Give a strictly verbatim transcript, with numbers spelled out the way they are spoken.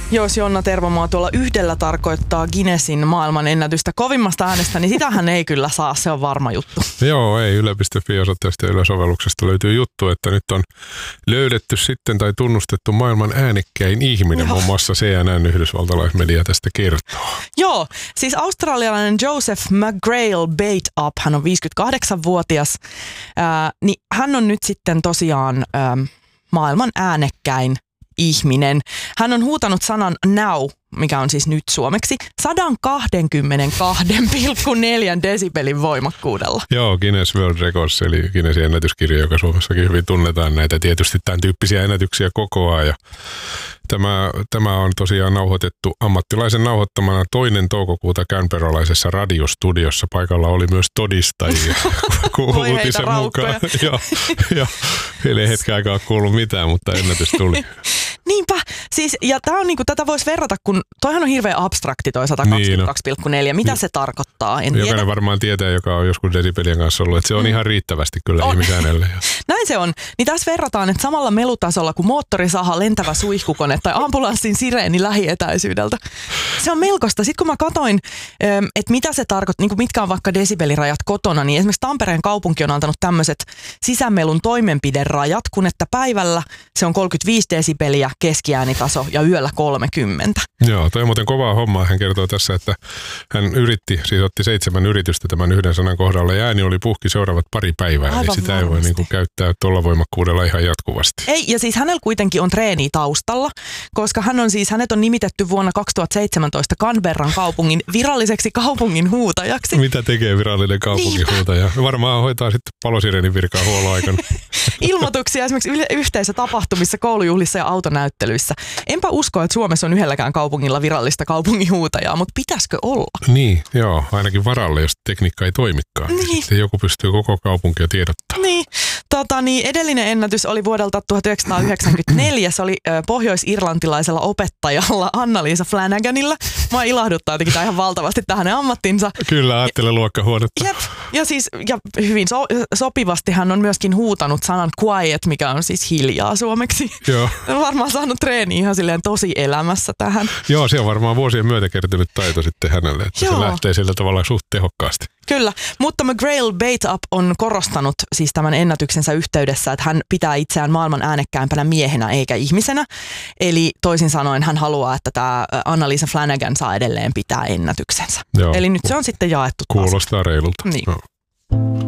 Jos Jonna Tervomaa tuolla yhdellä tarkoittaa Guinnessin maailman ennätystä kovimmasta äänestä, niin sitähän ei kyllä saa, se on varma juttu. Joo, ei. Yle piste fi osoitteesta ja Yle-sovelluksesta löytyy juttu, että nyt on löydetty sitten tai tunnustettu maailman äänekkäin ihminen. Joo. Muun muassa C N N yhdysvaltalaismedia tästä kertoo. Joo, siis australialainen Joseph McGrail Bate-Up, hän on viisikymmentäkahdeksanvuotias, ää, niin hän on nyt sitten tosiaan ää, maailman äänekkäin ihminen. Hän on huutanut sanan now, mikä on siis nyt suomeksi, sata kaksikymmentäkaksi pilkku neljä desibelin voimakkuudella. Joo, Guinness World Records, eli Guinnessin ennätyskirja, joka Suomessakin hyvin tunnetaan näitä tietysti tämän tyyppisiä ennätyksiä kokoaa. Ja tämä, tämä on tosiaan nauhoitettu ammattilaisen nauhoittamana toinen toukokuuta canberralaisessa radiostudiossa. Paikalla oli myös todistajia uutisen mukaan. Joo, jo. Eli hetken aikaa ole kuullut mitään, mutta ennätys tuli. Niinpä, siis, ja tää on niinku, tätä voisi verrata, kun toihan on hirveän abstrakti toi sata kaksikymmentäkaksi pilkku neljä. Mitä niin. se tarkoittaa? En Jokainen tiedä. varmaan tietää, joka on joskus desibelien kanssa ollut, että se on mm. ihan riittävästi kyllä on. ihmisäänelle. Näin se on. Niin tässä verrataan, että samalla melutasolla kuin moottorisaha, lentävä suihkukone tai ambulanssin sireeni lähietäisyydeltä. Se on melkoista. Sitten kun mä katoin, että mitä se tarkoittaa, niin mitkä on vaikka desibelirajat kotona, niin esimerkiksi Tampereen kaupunki on antanut tämmöiset sisämelun toimenpiderajat, kun että päivällä se on kolmekymmentäviisi desibeliä keskiäänitaso ja yöllä kolmekymmentä. Joo, toi on muuten kovaa hommaa. Hän kertoo tässä, että hän yritti, siis otti seitsemän yritystä tämän yhden sanan kohdalla ja ääni oli puhki seuraavat pari päivää. Aivan eli sitä varmasti. Ei voi niinku käyttää tuolla voimakkuudella ihan jatkuvasti. Ei, ja siis hänellä kuitenkin on treeni taustalla, koska hän on siis, hänet on nimitetty vuonna kaksituhattaseitsemäntoista Canberran kaupungin viralliseksi kaupungin huutajaksi. Mitä tekee virallinen kaupungin huutaja? Varmaan hoitaa sitten palosirenin virkaa huoloaikana. Ilmoituksia esimerkiksi yhteisötapahtumissa, koulujuhlissa ja autonäyttelyissä. Enpä usko, että Suomessa on yhdelläkään kaupungilla virallista kaupunginhuutajaa, mutta pitäisikö olla? Niin, joo, ainakin varalle, jos tekniikka ei toimikaan. Niin. Sitten joku pystyy koko kaupunkia tiedottamaan. Niin. Tota, niin edellinen ennätys oli vuodelta tuhatyhdeksänsataayhdeksänkymmentäneljä. Se oli ö, pohjois-irlantilaisella opettajalla Anna-Liisa Flanaganilla. Mua ilahduttaa jotenkin tämä ihan valtavasti tähän hänen ammattinsa. Kyllä, ajattelen luokkahuonetta. Jep. Ja siis ja hyvin so, sopivasti hän on myöskin huutanut sanan quiet, mikä on siis hiljaa suomeksi. Joo. On varmaan saanut treeni ihan silleen tosi elämässä tähän. Joo, se on varmaan vuosien myötä kertynyt taito sitten hänelle, että Joo. se lähtee sillä tavalla suht tehokkaasti. Kyllä, mutta McGrail Bate-Up on korostanut siis tämän ennätyksensä yhteydessä, että hän pitää itseään maailman äänekkäämpänä miehenä eikä ihmisenä. Eli toisin sanoen hän haluaa, että tämä Anna-Liisa Flanagan saa edelleen pitää ennätyksensä. Joo. Eli nyt se on sitten jaettu. Kuulostaa reilulta. Niin. No.